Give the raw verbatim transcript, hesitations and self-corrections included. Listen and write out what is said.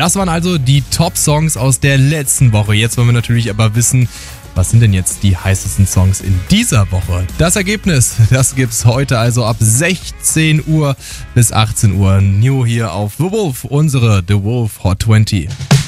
Das waren also die Top-Songs aus der letzten Woche. Jetzt wollen wir natürlich aber wissen, was sind denn jetzt die heißesten Songs in dieser Woche? Das Ergebnis, das gibt's heute also ab sechzehn Uhr bis achtzehn Uhr. New hier auf The Wolf, unsere The Wolf Hot zwanzig.